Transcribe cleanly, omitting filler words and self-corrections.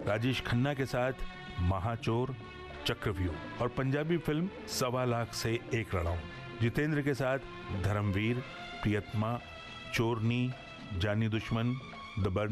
राजेश खन्ना के साथ महाचोर, चक्रव्यूह और पंजाबी फिल्म 1.25 लाख से एक लड़ाऊं। जितेंद्र के साथ धर्मवीर, प्रियतमा, चोरनी, जानी दुश्मन, द